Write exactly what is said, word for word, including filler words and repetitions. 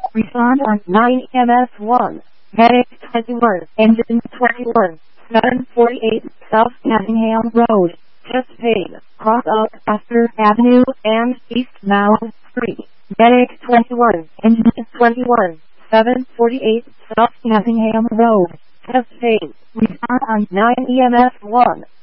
Respond on nine M S one. Medic twenty-one, Engine twenty-one, seven forty-eight South Effingham Road, Chespain, cross out Astor Avenue and East Mount Street. Medic twenty-one, Engine twenty-one, seven forty-eight South Effingham Road, Chespain. Respond on nine E M S one.